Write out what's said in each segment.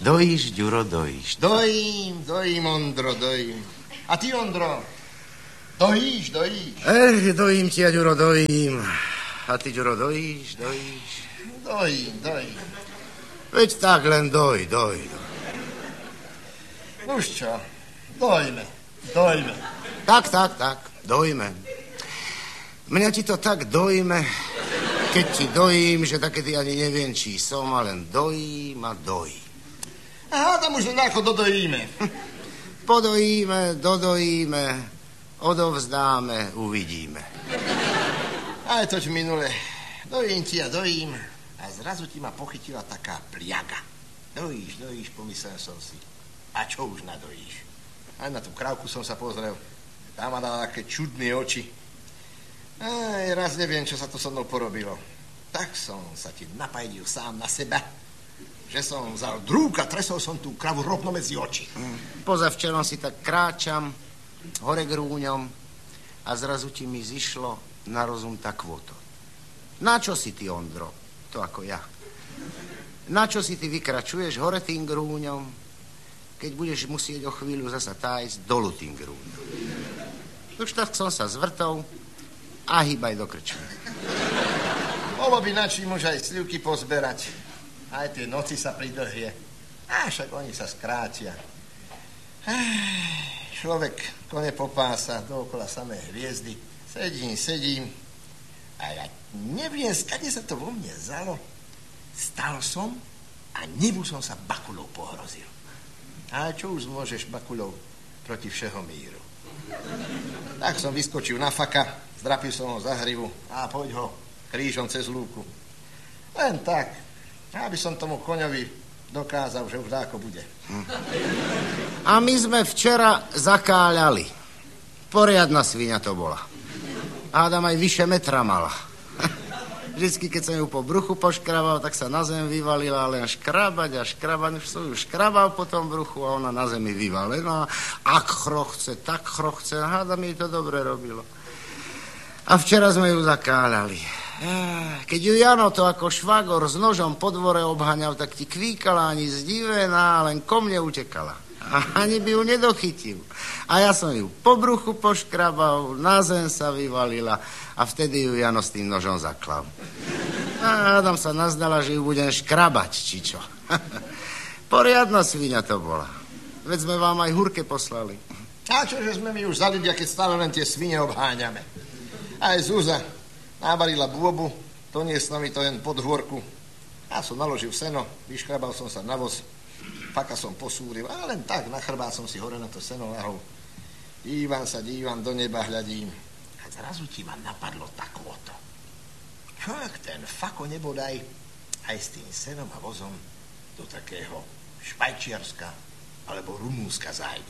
Dojíš, Ďuro, dojíš. Dojím, Ondro, dojím. A ty, Ondro, dojíš? Dojím ti, Ďuro, dojím. A ty, Ďuro, dojíš? Dojím. Veď tak len doj. Už čo, dojme. Tak, dojme. Mňa ti to tak dojme, keď ti dojím, že takedy ani neviem, či som, a len dojím a dojí. Aha, tam už nejako dodojíme. Podojíme, dodojíme, odovzdáme, uvidíme. Aj toť minule. Dojím ti a dojím a zrazu ti ma pochytila taká pliaga. Dojíš, pomyslel som si. A čo už nadojíš? Aj na tú krávku som sa pozrel. Tá ma dala také čudné oči. Aj, raz neviem, čo sa to so mnou porobilo. Tak som sa ti napajdil sám na seba, že som vzal drúk a tresol som tú kravu rovno medzi oči. Pozavčerom si tak kráčam hore k rúňom a zrazu ti mi zišlo na rozum takvoto. Na čo si ty, Ondro? To ako ja. Na čo si ty vykračuješ hore tým grúňom, keď budeš musieť o chvíľu zasa tájsť dolu tým grúňom? Už tak som sa zvrtol a hýbaj do krčmy. Bolo by načím už aj slivky pozberať. Aj tie noci sa pridlhie. A však oni sa skrátia. Človek kone popása, dookola samé hviezdy. Sedím. A ja neviem, skade sa to vo mne vzalo. Stal som a nebu som sa bakulou pohrozil. A čo už môžeš bakulou proti všeho míru? Tak som vyskočil na faka, zdrapil som ho za hrivu a poď ho krížom cez lúku. Len tak, aby som tomu koňovi dokázal, že už dáko bude. A my sme včera zakáľali. Poriadna sviňa to bola. Hádam aj vyše metra mala. Vždycky, keď som ju po bruchu poškrabal, tak sa na zem vyvalila, len škrabať. Už som ju škrabal po tom bruchu a ona na zemi vyvalená. Ak chrochce, tak chrochce. Hádam, jej to dobre robilo. A včera sme ju zakáľali. Keď ju Jano to ako švagor s nožom po dvore obháňal, tak ti kvíkala ani zdivená, len ko mne utekala. A ani by ju nedochytil. A ja som ju po bruchu poškrabal, na zem sa vyvalila a vtedy ju Jano s tým nožom zaklal. A Adam sa nazdala, že ju budem škrabať, či čo. Poriadna sviňa to bola. Veď sme vám aj hurke poslali. A čože sme mi už zalidia, keď stále len tie svine obháňame. Aj Zúza nábarila bôbu, doniesla mi to jen pod hôrku. Ja som naložil seno, vyškrabal som sa na voz, faka som posúril, a len tak na chrbát som si hore na to seno lahol. Dívam, do neba hľadím. A zrazu ti ma napadlo takvoto. Čo ak ten fako nebodaj aj s tým senom a vozom do takého Švajčiarska alebo Rumúnska zájde.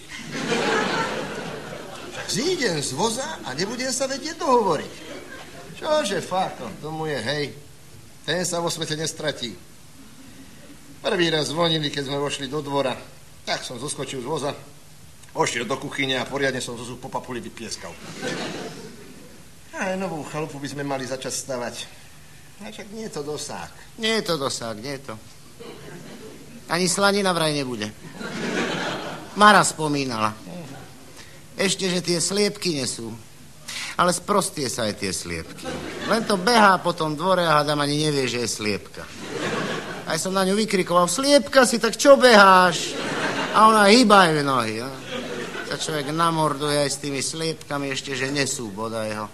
Však zídem z voza a nebudem sa vedieť dohovoriť. Čože fako, tomu je hej. Ten sa vo svete nestratí. Prvý raz zvonili, keď sme vošli do dvora. Tak som zoskočil z voza, ošiel do kuchyne a poriadne som Zuzu po papuli vypieskal. Aj novú chalupu by sme mali začať stavať. A však nie je to dosák. Nie je to. Ani slanina vraj nebude. Mara spomínala. Ešte, že tie sliepky nesú. Ale sprostie sa aj tie sliepky. Len to behá po tom dvore a hádam ani nevie, že je sliepka. Aj som na ňu vykrikoval, sliepka si, tak čo beháš? A ona hýbaj nohy. Ja? Sa človek namorduje aj s tými sliepkami, ešte, že nesú bodaj ho.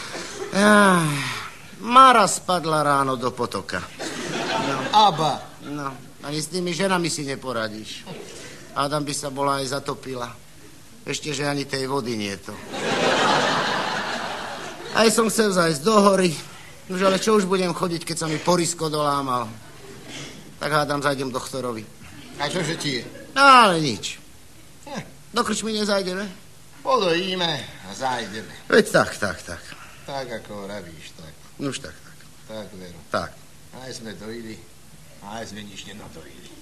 Mara spadla ráno do potoka. No. Aba. No, ani s tými ženami si neporadíš. Adam by sa bola aj zatopila. Ešte, že ani tej vody nie je to. Aj som chcel zájsť do hory. Už ale čo už budem chodiť, keď sa mi porisko dolámal? Tak hádam, zajdem doktorovi. A čože ti je? No, ale nič. Do krčmy nezajdeme? Podojíme a zajdeme. Veď tak. Tak, ako vravíš, tak. Už tak. Tak, veru. Tak. Aj sme dojili, aj sme nič nenadojili.